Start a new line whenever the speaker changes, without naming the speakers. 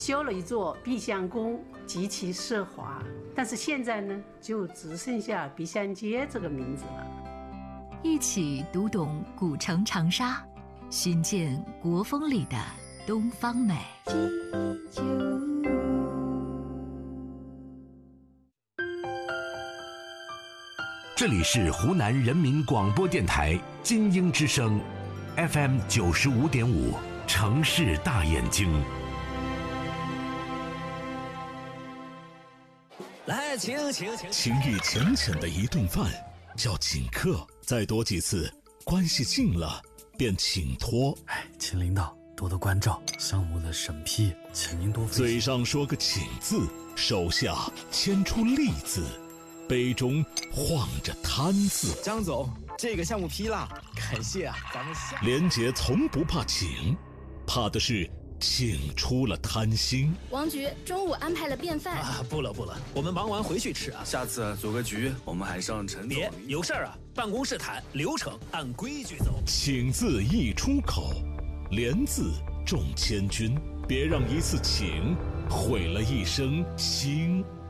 修了一座碧香宫，极其奢华。但是现在呢，就只剩下碧香街这个名字了。
一起读懂古城长沙，寻见国风里的东方美。
这里是湖南人民广播电台金鹰之声 FM 95.5城市大眼睛。
来，请。
情意浅浅的一顿饭叫请客，再多几次，关系近了便请托。
请领导多多关照，项目的审批，请您多费心。
嘴上说个请字，手下牵出利字，杯中晃着贪字。
张总，这个项目批了，感谢啊，咱们下。
连杰从不怕请，怕的是请出了贪心。
王局中午安排了便饭
啊，不了，我们忙完回去吃啊。
下次组个局，我们还上陈总。
别有事儿啊，办公室谈，流程按规矩走。
请字一出口，连字重千钧，别让一次请毁了一生心。